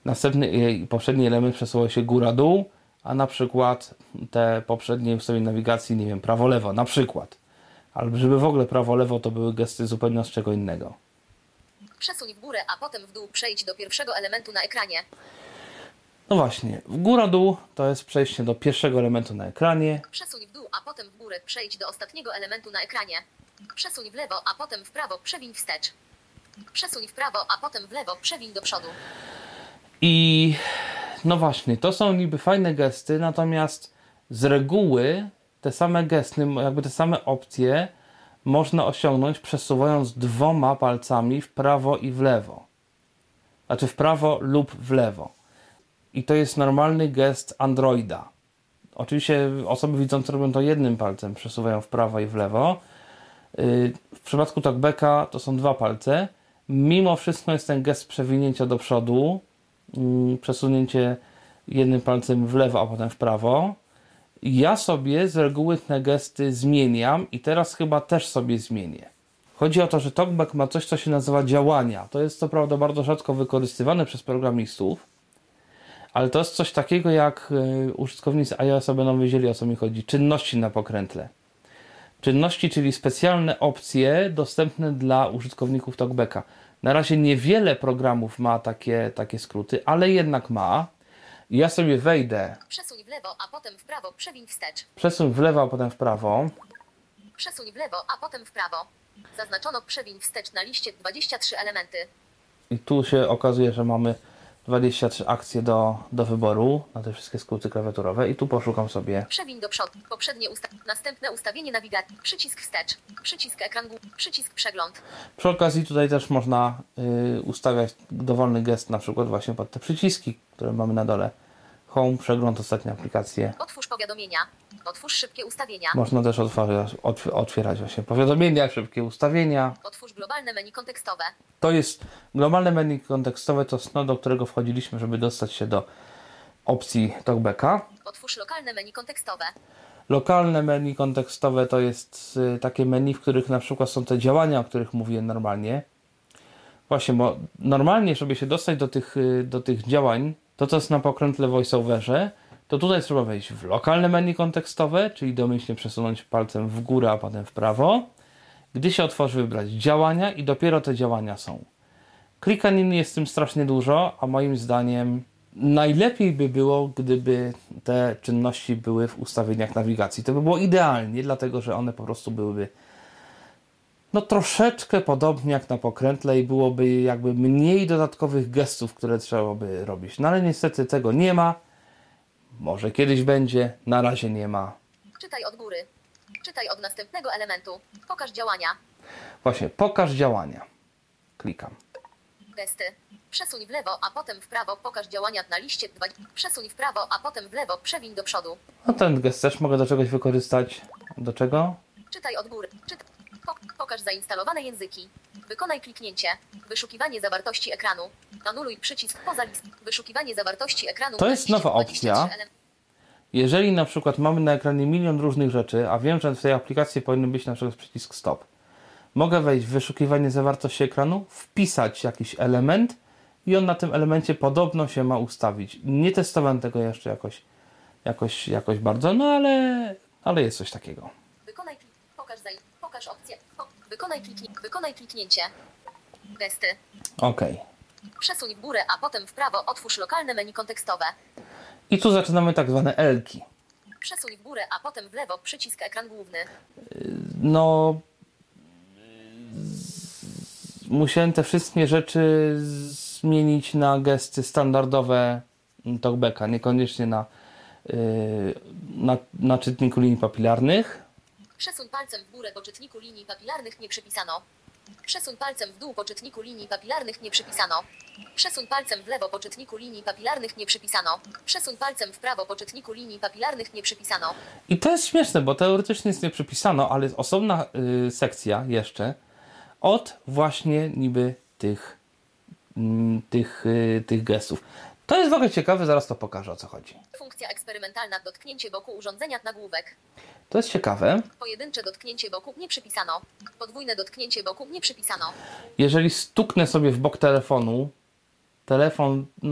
następny i poprzedni element przesuwał się góra-dół, a na przykład te poprzednie ustawienia nawigacji, nie wiem, prawo-lewo, na przykład. Albo żeby w ogóle prawo-lewo to były gesty zupełnie z czego innego. Przesuń w górę, a potem w dół. Przejdź do pierwszego elementu na ekranie. No właśnie, w góra-dół to jest przejście do pierwszego elementu na ekranie. Przesuń w dół, a potem w górę. Przejdź do ostatniego elementu na ekranie. Przesuń w lewo, a potem w prawo. Przewiń wstecz. Przesuń w prawo, a potem w lewo. Przewiń do przodu. I no właśnie, to są niby fajne gesty, natomiast z reguły te same gesty, jakby te same opcje można osiągnąć przesuwając 2 palcami w prawo i w lewo. Znaczy w prawo lub w lewo. I to jest normalny gest Androida. Oczywiście osoby widzące robią to jednym palcem, przesuwają w prawo i w lewo. W przypadku TalkBacka to są 2 palce. Mimo wszystko jest ten gest przewinięcia do przodu, przesunięcie jednym palcem w lewo, a potem w prawo. Ja sobie z reguły te gesty zmieniam i teraz chyba też sobie zmienię. Chodzi o to, że TalkBack ma coś, co się nazywa działania. To jest co prawda bardzo rzadko wykorzystywane przez programistów, ale to jest coś takiego, jak użytkownicy iOS-a będą wiedzieli, o co mi chodzi. Czynności na pokrętle. Czynności, czyli specjalne opcje dostępne dla użytkowników TalkBacka. Na razie niewiele programów ma takie skróty, ale jednak ma. Ja sobie wejdę. Przesuń w lewo, a potem w prawo. Przewiń wstecz. Przesuń w lewo, a potem w prawo. Przesuń w lewo, a potem w prawo. Zaznaczono przewiń wstecz na liście 23 elementy. I tu się okazuje, że mamy 23 akcje do wyboru na te wszystkie skróty klawiaturowe. I tu poszukam sobie. Przewiń do przodu. Poprzednie następne ustawienie nawigacji. Przycisk wstecz. Przycisk ekran główny. Przycisk przegląd. Przy okazji tutaj też można ustawiać dowolny gest, na przykład właśnie pod te przyciski, które mamy na dole. Home, przegląd, ostatnie aplikacje. Otwórz powiadomienia. Otwórz szybkie ustawienia. Można też otwierać właśnie powiadomienia, szybkie ustawienia. Otwórz globalne menu kontekstowe. To jest globalne menu kontekstowe, to jest do którego wchodziliśmy, żeby dostać się do opcji TalkBacka. Otwórz lokalne menu kontekstowe. Lokalne menu kontekstowe to jest takie menu, w których na przykład są te działania, o których mówiłem normalnie. Właśnie, bo normalnie, żeby się dostać do tych działań, to co jest na pokrętle VoiceOverze, to tutaj trzeba wejść w lokalne menu kontekstowe, czyli domyślnie przesunąć palcem w górę, a potem w prawo. Gdy się otworzy, wybrać działania i dopiero te działania są. Klikanin jest tym strasznie dużo, a moim zdaniem najlepiej by było, gdyby te czynności były w ustawieniach nawigacji. To by było idealnie, dlatego że one po prostu byłyby no troszeczkę podobnie jak na pokrętle i byłoby jakby mniej dodatkowych gestów, które trzeba by robić. No ale niestety tego nie ma. Może kiedyś będzie, na razie nie ma. Czytaj od góry. Czytaj od następnego elementu. Pokaż działania. Właśnie, pokaż działania. Klikam. Gesty. Przesuń w lewo, a potem w prawo. Pokaż działania na liście 2. Przesuń w prawo, a potem w lewo. Przewiń do przodu. No ten gest też mogę do czegoś wykorzystać. Do czego? Czytaj od góry. Pokaż zainstalowane języki. Wykonaj kliknięcie. Wyszukiwanie zawartości ekranu. Anuluj przycisk poza list. Wyszukiwanie zawartości ekranu. To jest nowa opcja. Jeżeli na przykład mamy na ekranie milion różnych rzeczy, a wiem, że w tej aplikacji powinien być na przykład przycisk stop. Mogę wejść w wyszukiwanie zawartości ekranu, wpisać jakiś element i on na tym elemencie podobno się ma ustawić. Nie testowałem tego jeszcze jakoś bardzo, no ale jest coś takiego. Pokaż opcję. Wykonaj kliknięcie. Gesty. Okej. Przesuń w górę, a potem w prawo. Otwórz lokalne menu kontekstowe. I tu zaczynamy tak zwane L-ki. Przesuń w górę, a potem w lewo. Przycisk ekran główny. No... Musiałem te wszystkie rzeczy zmienić na gesty standardowe TalkBacka, niekoniecznie na czytniku linii papilarnych. Przesuń palcem w górę po czytniku linii papilarnych nie przypisano. Przesuń palcem w dół po czytniku linii papilarnych nie przypisano. Przesuń palcem w lewo po czytniku linii papilarnych nie przypisano. Przesuń palcem w prawo po czytniku linii papilarnych nie przypisano. I to jest śmieszne, bo teoretycznie jest nie przypisano, ale jest osobna sekcja jeszcze od właśnie niby tych gestów. To jest w ogóle ciekawe, zaraz to pokażę, o co chodzi. Funkcja eksperymentalna dotknięcie boku urządzenia nagłówek. To jest ciekawe. Pojedyncze dotknięcie boku nie przypisano. Podwójne dotknięcie boku nie przypisano. Jeżeli stuknę sobie w bok telefonu, telefon